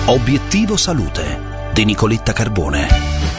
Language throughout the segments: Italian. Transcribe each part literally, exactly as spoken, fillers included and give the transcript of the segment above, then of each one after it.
Obiettivo Salute di Nicoletta Carbone.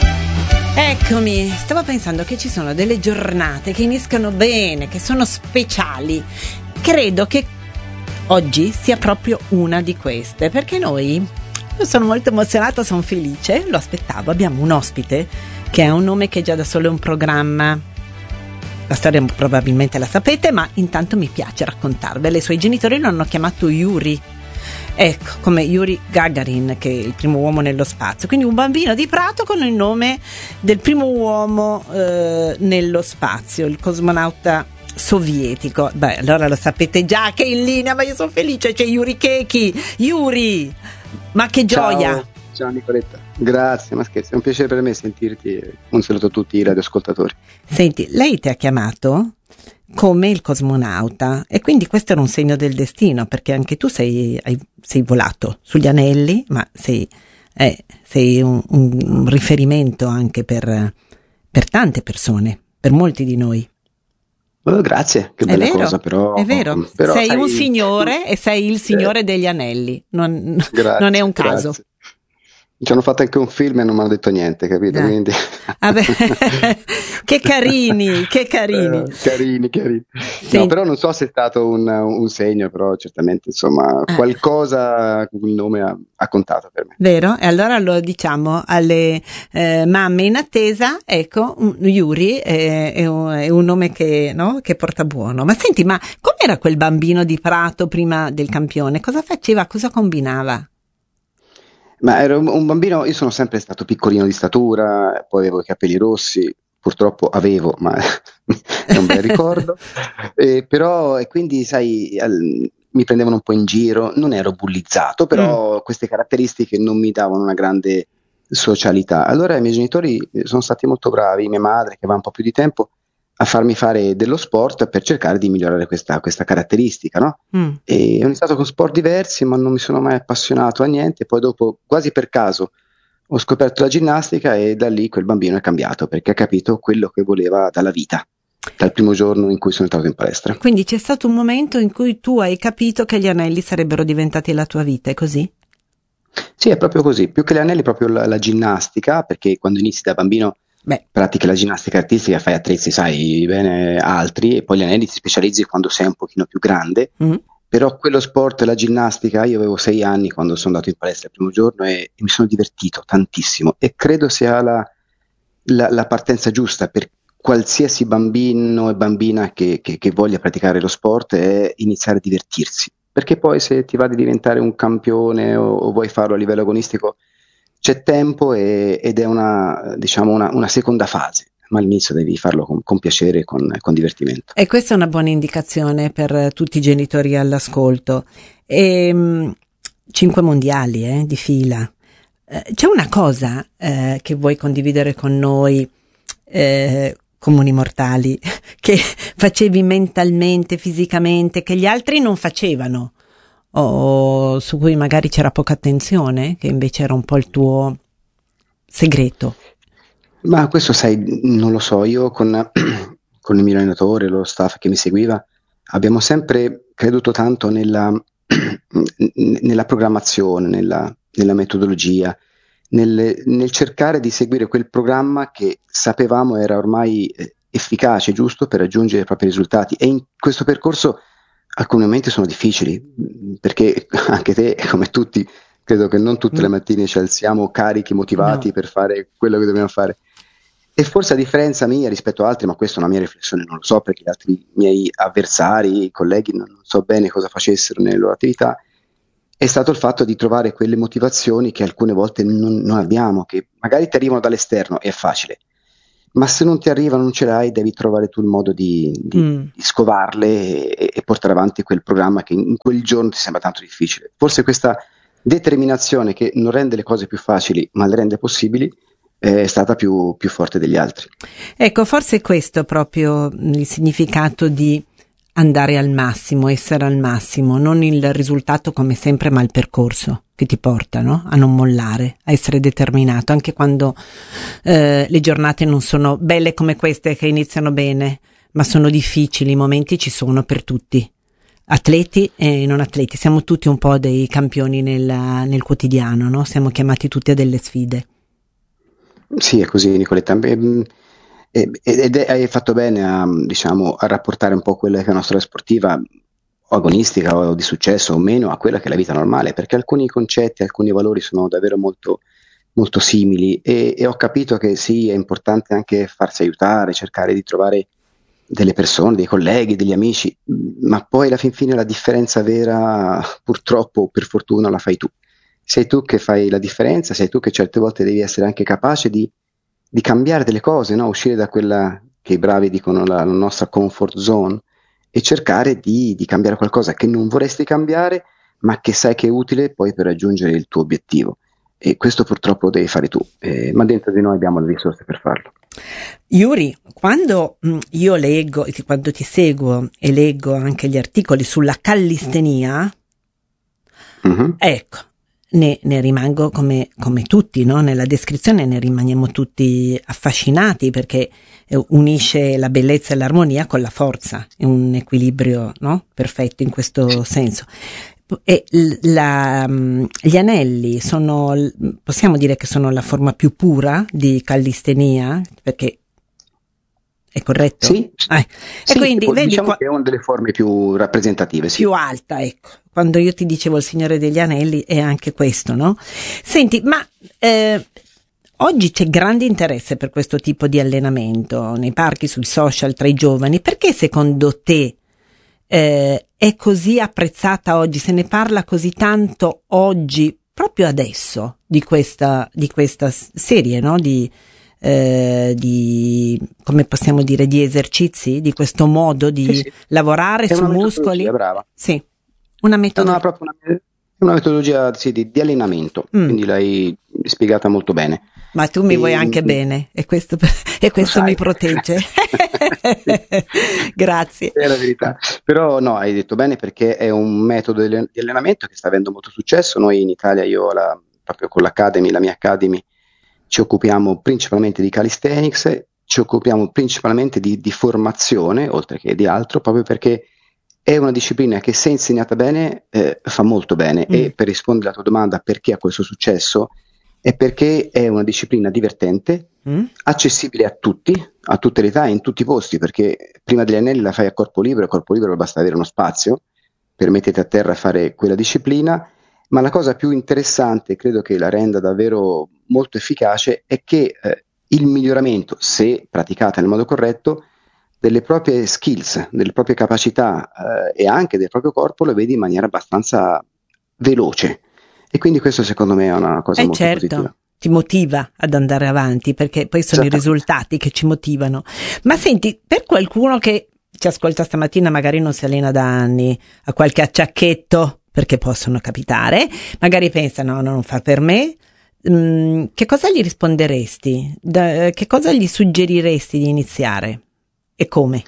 Eccomi, stavo pensando che ci sono delle giornate che iniziano bene, che sono speciali. Credo che oggi sia proprio una di queste, perché noi, io sono molto emozionata, sono felice, lo aspettavo, abbiamo un ospite che ha un nome che già da solo è un programma. La storia probabilmente la sapete, ma intanto mi piace raccontarvela. I suoi genitori lo hanno chiamato Yuri. Ecco, come Yuri Gagarin, che è il primo uomo nello spazio. Quindi un bambino di Prato con il nome del primo uomo eh, nello spazio, il cosmonauta sovietico. Beh, allora lo sapete già che è in linea, ma io sono felice, c'è Yuri Kechi. Yuri, ma che gioia! Ciao, ciao Nicoletta, grazie, ma scherzi, è un piacere per me sentirti. Un saluto a tutti i radioascoltatori. Senti, lei ti ha chiamato come il cosmonauta, e quindi questo era un segno del destino, perché anche tu sei, hai, sei volato sugli anelli, ma sei, eh, sei un, un riferimento anche per, per tante persone, per molti di noi. Oh, grazie, che È bella vero, cosa, però, è vero, però sei sai, un signore e sei il signore eh, degli anelli, non, grazie, non è un caso. Grazie. Ci hanno fatto anche un film e non mi hanno detto niente, capito? Dai. Quindi... Vabbè. Che carini, che carini. Eh, carini, carini. Sì. No, però non so se è stato un, un segno, però certamente, insomma, eh. qualcosa, il nome ha, ha contato per me. Vero? E allora lo diciamo alle eh, mamme in attesa, ecco, un, Yuri è, è, un, è un nome che, no, che porta buono. Ma senti, ma com'era quel bambino di Prato prima del campione? Cosa faceva? Cosa combinava? Ma ero un bambino, io sono sempre stato piccolino di statura, poi avevo i capelli rossi, purtroppo avevo, ma non me ne ricordo, e però, e quindi sai, al, mi prendevano un po' in giro, non ero bullizzato, però mm. queste caratteristiche non mi davano una grande socialità. Allora i miei genitori sono stati molto bravi, mia madre che aveva un po' più di tempo, a farmi fare dello sport per cercare di migliorare questa, questa caratteristica, no? Mm. E ho iniziato con sport diversi, ma non mi sono mai appassionato a niente. Poi dopo, quasi per caso, ho scoperto la ginnastica e da lì quel bambino è cambiato, perché ha capito quello che voleva dalla vita, dal primo giorno in cui sono entrato in palestra. Quindi c'è stato un momento in cui tu hai capito che gli anelli sarebbero diventati la tua vita, è così? Sì, è proprio così. Più che gli anelli, proprio la, la ginnastica, perché quando inizi da bambino Beh. pratichi la ginnastica artistica, fai attrezzi, sai bene, altri, e poi gli anelli ti specializzi quando sei un pochino più grande, mm. però quello sport, la ginnastica, io avevo sei anni quando sono andato in palestra il primo giorno e, e mi sono divertito tantissimo, e credo sia la, la, la partenza giusta per qualsiasi bambino e bambina che, che, che voglia praticare lo sport, è iniziare a divertirsi, perché poi se ti va di diventare un campione o, o vuoi farlo a livello agonistico, c'è tempo e, ed è una, diciamo una, una seconda fase, ma all'inizio devi farlo con, con piacere e con, con divertimento. E questa è una buona indicazione per tutti i genitori all'ascolto. E, mh, cinque mondiali eh, di fila. Eh, c'è una cosa eh, che vuoi condividere con noi, eh, comuni mortali, che facevi mentalmente, fisicamente, che gli altri non facevano? O su cui magari c'era poca attenzione, che invece era un po' il tuo segreto? Ma questo sai, non lo so, io con, con il mio allenatore, lo staff che mi seguiva, abbiamo sempre creduto tanto nella, nella programmazione, nella, nella metodologia, nel, nel cercare di seguire quel programma che sapevamo era ormai efficace, giusto per raggiungere i propri risultati, e in questo percorso alcuni momenti sono difficili, perché anche te, come tutti, credo che non tutte le mattine ci alziamo carichi, motivati no. per fare quello che dobbiamo fare. E forse a differenza mia rispetto a altri, ma questa è una mia riflessione, non lo so, perché gli altri miei avversari, colleghi, non so bene cosa facessero nelle loro attività, è stato il fatto di trovare quelle motivazioni che alcune volte non, non abbiamo, che magari ti arrivano dall'esterno e è facile, ma se non ti arriva, non ce l'hai, devi trovare tu il modo di, di, mm. di scovarle e, e portare avanti quel programma che in quel giorno ti sembra tanto difficile. Forse questa determinazione, che non rende le cose più facili ma le rende possibili, è stata più, più forte degli altri. Ecco, forse è questo proprio il significato di andare al massimo, essere al massimo, non il risultato come sempre, ma il percorso che ti porta, no? A non mollare, a essere determinato, anche quando eh, le giornate non sono belle come queste che iniziano bene, ma sono difficili, i momenti ci sono per tutti. atleti e non atleti, siamo tutti un po' dei campioni nel, nel quotidiano, no? Siamo chiamati tutti a delle sfide. Sì, è così, Nicoletta. Beh, ed è, hai fatto bene a, diciamo, a rapportare un po' quella che è una storia sportiva, o agonistica o di successo o meno, a quella che è la vita normale, perché alcuni concetti, alcuni valori sono davvero molto, molto simili e, e ho capito che sì, è importante anche farsi aiutare, cercare di trovare delle persone, dei colleghi, degli amici, ma poi alla fin fine la differenza vera, purtroppo o per fortuna, la fai tu. Sei tu che fai la differenza, sei tu che certe volte devi essere anche capace di, di cambiare delle cose, no? Uscire da quella che i bravi dicono la, la nostra comfort zone e cercare di, di cambiare qualcosa che non vorresti cambiare, ma che sai che è utile poi per raggiungere il tuo obiettivo. E questo purtroppo lo devi fare tu, eh, ma dentro di noi abbiamo le risorse per farlo. Yuri, quando mh, io leggo, quando ti seguo e leggo anche gli articoli sulla callistenia, mm-hmm. ecco, ne, ne rimango come, come tutti, no? Nella descrizione ne rimaniamo tutti affascinati perché unisce la bellezza e l'armonia con la forza, è un equilibrio, no? Perfetto in questo senso. E la, gli anelli sono, possiamo dire che sono la forma più pura di callistenia, perché è corretto? Sì, eh. sì, e quindi vedi diciamo qua, che è una delle forme più rappresentative, sì. Più alta, ecco. Quando io ti dicevo il Signore degli Anelli è anche questo, no? Senti, ma eh, oggi c'è grande interesse per questo tipo di allenamento nei parchi, sui social, tra i giovani. Perché secondo te eh, è così apprezzata oggi? Se ne parla così tanto oggi, proprio adesso, di questa, di questa serie, no? Di, eh, di, come possiamo dire, di esercizi, di questo modo di sì, sì. lavorare è su muscoli? Brava. Sì. Una metodologia, no, no, proprio una, una metodologia sì, di, di allenamento, mm. quindi l'hai spiegata molto bene. Ma tu mi e, vuoi anche bene e questo, e questo mi protegge. Grazie. È la verità. Però no, hai detto bene perché è un metodo di allenamento che sta avendo molto successo. Noi in Italia, io la, proprio con l'Academy, la mia Academy, ci occupiamo principalmente di calisthenics, ci occupiamo principalmente di, di formazione, oltre che di altro, proprio perché è una disciplina che se insegnata bene eh, fa molto bene mm. e per rispondere alla tua domanda perché ha questo successo è perché è una disciplina divertente, mm. accessibile a tutti, a tutte le età e in tutti i posti, perché prima degli anelli la fai a corpo libero, a corpo libero basta avere uno spazio per metterti a terra a fare quella disciplina, ma la cosa più interessante, credo che la renda davvero molto efficace, è che eh, il miglioramento, se praticata nel modo corretto, delle proprie skills, delle proprie capacità eh, e anche del proprio corpo lo vedi in maniera abbastanza veloce e quindi questo secondo me è una cosa eh molto certo. positiva. Ti motiva ad andare avanti perché poi sono i risultati che ci motivano. Ma senti, per qualcuno che ci ascolta stamattina magari non si allena da anni, ha qualche acciacchetto, perché possono capitare, magari pensa no, non fa per me, mm, che cosa gli risponderesti? Da, che cosa gli suggeriresti di iniziare? E come?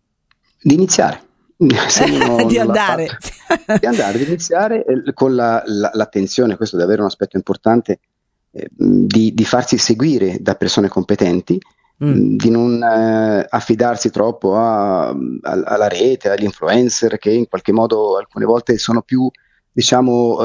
Di iniziare. Se uno di, andare. Fatto, di andare, di iniziare eh, con la, la, l'attenzione, questo è davvero un aspetto importante, eh, di, di farsi seguire da persone competenti, mm. di non eh, affidarsi troppo a, a, alla rete, agli influencer che in qualche modo alcune volte sono più, diciamo,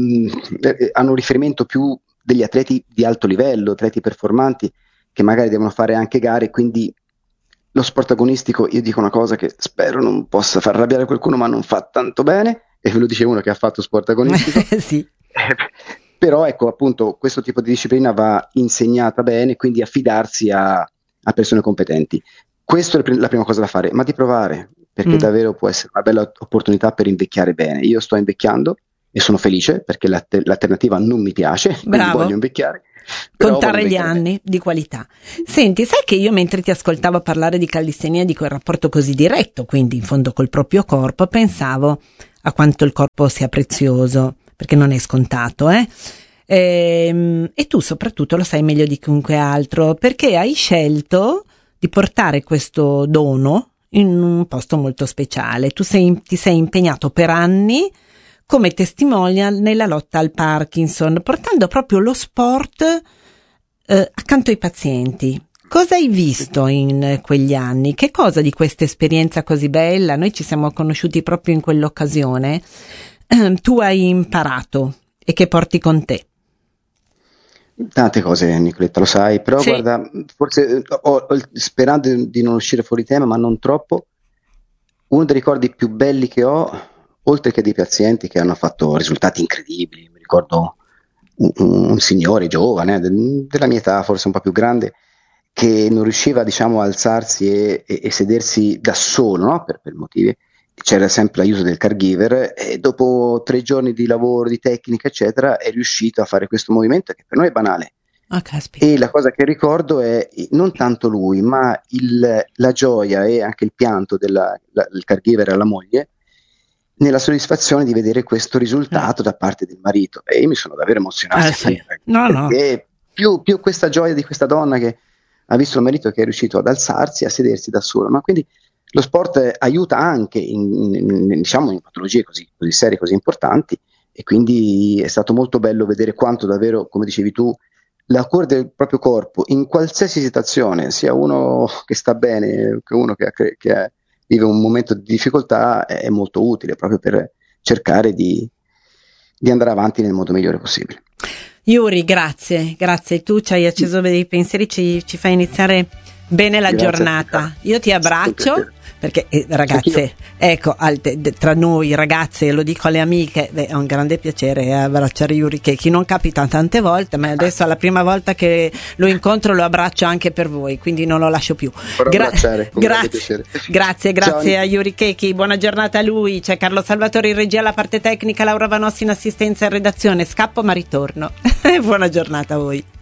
eh, hanno un riferimento più degli atleti di alto livello, atleti performanti che magari devono fare anche gare, quindi lo sport agonistico, io dico una cosa che spero non possa far arrabbiare qualcuno, ma non fa tanto bene, e ve lo dice uno che ha fatto sport agonistico. Sì. Eh, però ecco, appunto, questo tipo di disciplina va insegnata bene, quindi affidarsi a, a persone competenti. Questa è la prima cosa da fare, ma di provare, perché mm. davvero può essere una bella opportunità per invecchiare bene. Io sto invecchiando e sono felice perché l'alternativa non mi piace, quindi voglio invecchiare. Contare gli anni di qualità. Senti, sai che io mentre ti ascoltavo parlare di callistenia, di quel rapporto così diretto, quindi in fondo col proprio corpo, pensavo a quanto il corpo sia prezioso, perché non è scontato, eh? E, e tu soprattutto lo sai meglio di chiunque altro, perché hai scelto di portare questo dono in un posto molto speciale. Tu sei, ti sei impegnato per anni come testimonial nella lotta al Parkinson, portando proprio lo sport eh, accanto ai pazienti. Cosa hai visto in quegli anni? Che cosa di questa esperienza così bella, noi ci siamo conosciuti proprio in quell'occasione, eh, tu hai imparato e che porti con te? Tante cose, Nicoletta, lo sai, però Sì. guarda, forse ho, ho- sperando di non uscire fuori tema, ma non troppo, uno dei ricordi più belli che ho, oltre che dei pazienti che hanno fatto risultati incredibili, mi ricordo un, un signore giovane, del- della mia età, forse un po' più grande, che non riusciva, diciamo, a alzarsi e, e- e sedersi da solo, no? Per, per motivi. C'era sempre l'aiuto del caregiver e dopo tre giorni di lavoro, di tecnica, eccetera, è riuscito a fare questo movimento che per noi è banale. Ah, caspita. E la cosa che ricordo è non tanto lui, ma il- la gioia e anche il pianto della- la- del caregiver alla moglie nella soddisfazione di vedere questo risultato da parte del marito. E io mi sono davvero emozionato, Ah, sì. No, no. perché più, più questa gioia di questa donna che ha visto il marito che è riuscito ad alzarsi, a sedersi da solo, ma quindi lo sport aiuta anche in, in- in- diciamo, in patologie così, così serie, così importanti, e quindi è stato molto bello vedere quanto davvero, come dicevi tu, la cura del proprio corpo in qualsiasi situazione, sia uno che sta bene che uno che, ha- che ha- vive un momento di difficoltà, è, è molto utile proprio per cercare di, di andare avanti nel modo migliore possibile. Yuri, grazie, grazie. Tu ci hai acceso dei pensieri, ci, ci fai iniziare bene la Grazie a te, giornata. cara. Io ti È stato un abbraccio piacere. perché eh, ragazze, Anch'io. ecco, al- de- de- tra noi ragazze, lo dico alle amiche, beh, è un grande piacere abbracciare Yuri Keki, non capita tante volte, ma adesso è la prima volta che lo incontro, lo abbraccio anche per voi, quindi non lo lascio più. Farò Gra- abbracciare, con grande grazie, piacere. grazie, Ciao, grazie Nick. a Yuri Keki, buona giornata a lui. C'è Carlo Salvatore in regia, la parte tecnica, Laura Vanossi in assistenza e redazione. Scappo ma ritorno. Buona giornata a voi.